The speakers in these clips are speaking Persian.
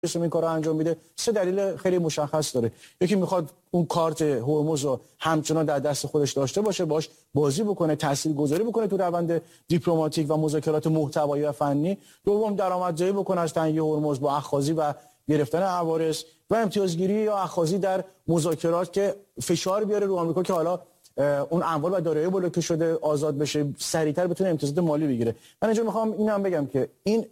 این کارو انجام میده؟ 3 دلیل خیلی مشخص داره. یکی میخواد اون کارت هرمز رو همچنان در دست خودش داشته باشه، باش بازی بکنه، تاثیرگذاری بکنه تو روند دیپلماتیک و مذاکرات محتوایی و فنی. دوم درآمدزایی بکنه از تنگی هرمز با اخاذی و گرفتن عوارض و امتیازگیری یا اخاذی در مذاکرات که فشار بیاره رو آمریکا که حالا اون اموال و دارایی بلوکه شده آزاد بشه، سریعتر بتونه امتیازات مالی بگیره. من اینجا میخوام اینم بگم که این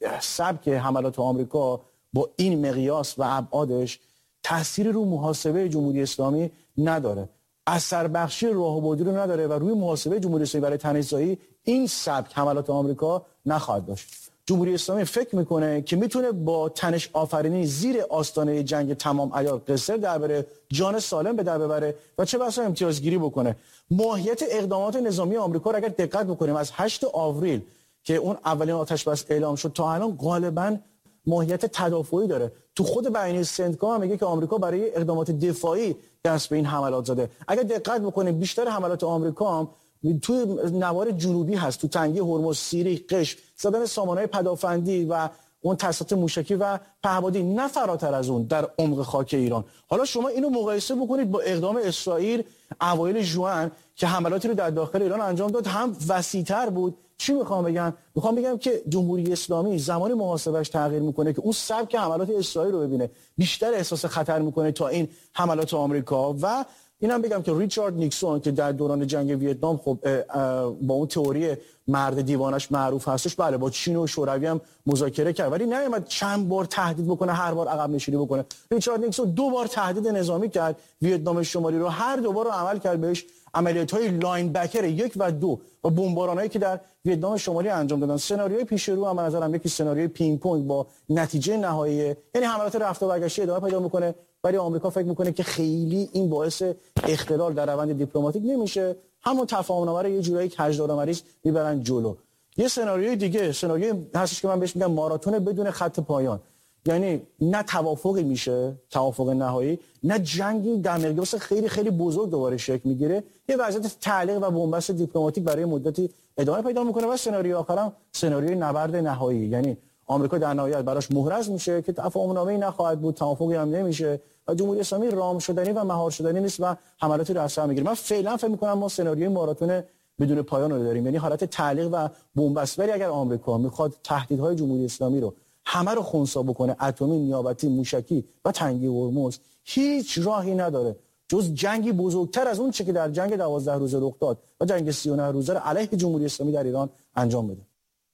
سبک حملات آمریکا با این مقیاس و ابعادش تأثیری رو محاسبه جمهوری اسلامی نداره، اثر بخشی راهبردی رو نداره و روی محاسبه جمهوری اسلامی برای تنش‌زایی این سبک حملات آمریکا نخواهد داشت. جمهوری اسلامی فکر میکنه که میتونه با تنش آفرینی زیر آستانه جنگ تمام عیار قصر در بره، جان سالم به در ببره و چه بسا امتیازگیری بکنه. ماهیت اقدامات نظامی آمریکا رو اگر دقت بکنیم از 8 آوریل که اون اولین آتش بس اعلام شد تا الان غالباً ماهیت تدافعی داره. تو خود بیانیه سنتکام هم میگه که آمریکا برای اقدامات دفاعی دست به این حملات زده. اگر دقت بکنیم بیشتر حملات آمریکا هم تو نوار جنوبی هست، تو تنگه هرمز، سیری، قش، زدن سامانه‌های پدافندی و اون تاسیسات موشکی و پهپادی، نه فراتر از اون در عمق خاک ایران. حالا شما اینو مقایسه بکنید با اقدام اسرائیل اوایل ژوئن که حملاتی رو در داخل ایران انجام داد، هم وسیع‌تر بود. چی میخوام بگم؟ میخوام بگم که جمهوری اسلامی زمانی محاسبش تغییر میکنه که اون سبک حملات اسرائیل رو ببینه، بیشتر احساس خطر میکنه تا این حملات آمریکا. و اینم بگم که ریچارد نیکسون که در دوران جنگ ویتنام خب با اون تئوری مرد دیوانش معروف هستش، بله با چین و شوروی هم مذاکره کرد، ولی نیامد چند بار تهدید بکنه، هر بار عقب نشینی بکنه. ریچارد نیکسون 2 بار تهدید نظامی کرد ویتنام شمالی رو، هر 2 بار رو عمل کرد بهش. عملیات‌های لاین بکر 1 و 2 و بمبارانایی که در ویتنام شمالی انجام دادن. سناریوی پیش رو هم به نظرم یکی سناریوی پینگ پونگ با نتیجه نهایی، یعنی حملات رفت و برگشتی ادامه پیدا میکنه، ولی آمریکا فکر میکنه که خیلی این باعث اختلال در روند دیپلماتیک نمیشه، همون تفاهم‌نامه رو یه جورایی کجدارمریز میبرن جلو. یه سناریوی دیگه، سناریوی هستش که من بهش میگم ماراتون بدون خط پایان، یعنی نه توافقی میشه، توافق نهایی، نه جنگی در مقیاس خیلی خیلی بزرگ دوباره شکل میگیره، یه وضعیت تعلیق و بنبست دیپلماتیک برای مدتی ادامه پیدا میکنه و سناریوی آخرام سناریوی نبرد نهایی، یعنی آمریکا در نهایت براش محرز میشه که تفاهم‌نامه‌ای نخواهد بود، توافقی هم نمیشه و جمهوری اسلامی رام شدنی و مهار شدنی نیست و حملاتی رو اثر میگیره. من فعلا فکر میکنم ما سناریوی ماراتون بدون پایان رو داریم، یعنی حالت تعلیق و بنبست. ولی اگر آمریکا میخواد تهدیدهای جمهوری اسلامی رو همه رو خنثی بکنه، اتمی، نیابتی، موشکی و تنگی هرمز، هیچ راهی نداره جز جنگی بزرگتر از اون چه که در جنگ 12 روزه رخ داد و جنگ 39 روزه رو علیه جمهوری اسلامی در ایران انجام بده.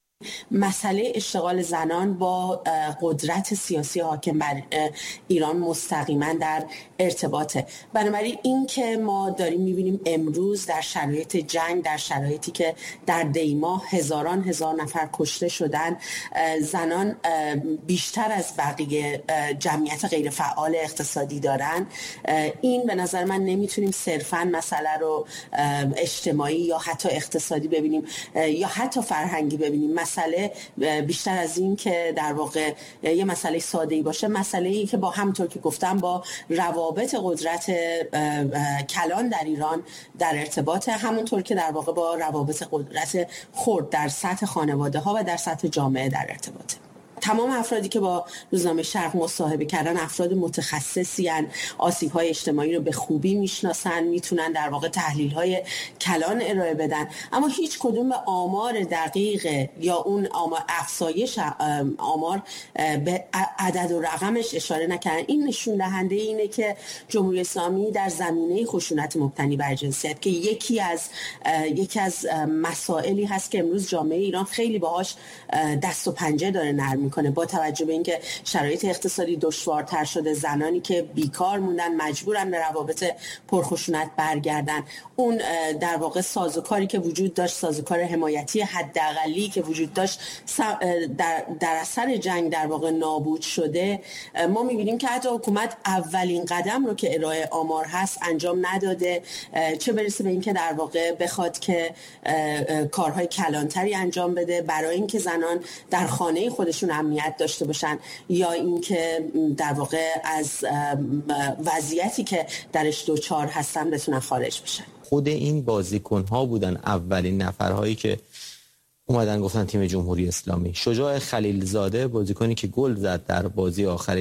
مسئله اشتغال زنان با قدرت سیاسی حاکم بر ایران مستقیما در ارتباطه. بنابراین این که ما داریم می‌بینیم امروز در شرایط جنگ، در شرایطی که در دیماه هزاران نفر کشته شدن، زنان بیشتر از بقیه جمعیت غیر فعال اقتصادی دارن، این به نظر من نمیتونیم صرفاً مسئله رو اجتماعی یا حتی اقتصادی ببینیم یا حتی فرهنگی ببینیم. مسئله بیشتر از این که در واقع یه مسئله ساده‌ای باشه، مسئله‌ای که با همونطور که گفتم با روابط قدرت کلان در ایران در ارتباط، همونطور که در واقع با روابط قدرت خرد در سطح خانواده‌ها و در سطح جامعه در ارتباطه. تمام افرادی که با روزنامه شرق مصاحبه کردن افراد متخصصی ان، آسیب‌های اجتماعی رو به خوبی میشناسن، میتونن در واقع تحلیل‌های کلان ارائه بدن، اما هیچ کدوم به آمار دقیق یا اون افزایش آمار به عدد و رقمش اشاره نکردن. این نشون دهنده اینه که جمهوری اسلامی در زمینه خشونت مبتنی بر جنسیت که یکی از مسائلی هست که امروز جامعه ایران خیلی باهاش دست و پنجه داره نرم کنه، با توجه به اینکه شرایط اقتصادی دشوارتر شده، زنانی که بیکار موندن مجبورن به روابط پرخشونت برگردن، اون در واقع سازوکاری که وجود داشت، سازوکار حمایتی حداقلی که وجود داشت در اثر جنگ در واقع نابود شده. ما می‌بینیم که حتی حکومت اولین قدم رو که ارائه آمار هست انجام نداده، چه برسه به اینکه در واقع بخواد که کارهای کلانتری انجام بده برای اینکه زنان در خانه خودشون امنیت داشته باشن یا اینکه در واقع از وضعیتی که درش دوچار هستن بتونن خارج بشن. خود این بازیکن‌ها بودن اولین نفرهایی که اومدن گفتن تیم جمهوری اسلامی. شجاع خلیلزاده بازیکنی که گل زد در بازی آخر